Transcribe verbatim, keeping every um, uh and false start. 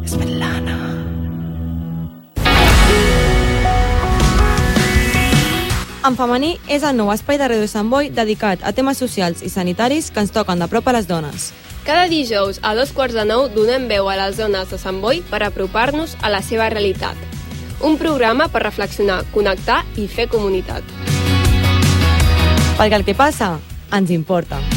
Svetlana. En femení és el nou espai de Ràdio Sant Boi dedicat a temes socials i sanitaris que ens toquen de prop a les dones. Cada dijous a dos quarts de nou donem veu a les dones de Sant Boi per apropar-nos a la seva realitat. Un programa per reflexionar, connectar i fer comunitat. Perquè el que passa ens importa.